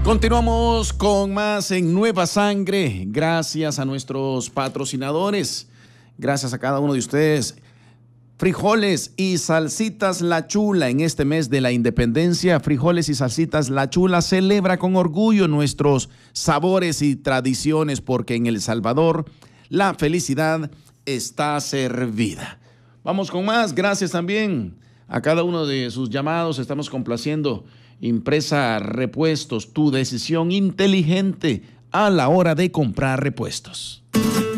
Continuamos con más en Nueva Sangre. Gracias a nuestros patrocinadores. Gracias a cada uno de ustedes. Frijoles y Salsitas La Chula. En este mes de la independencia, Frijoles y Salsitas La Chula celebra con orgullo nuestros sabores y tradiciones, porque en El Salvador la felicidad está servida. Vamos con más. Gracias también a cada uno de sus llamados. Estamos complaciendo. Impresa Repuestos, tu decisión inteligente a la hora de comprar repuestos.